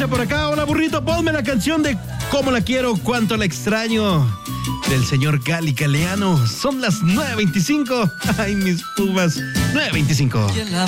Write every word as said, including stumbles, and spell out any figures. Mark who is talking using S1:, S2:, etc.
S1: dice por acá, hola burrito, ponme la canción de Cómo la quiero, cuánto la extraño, del señor Gali Galeano. Son las nueve veinticinco. Ay, mis pubas, nueve veinticinco.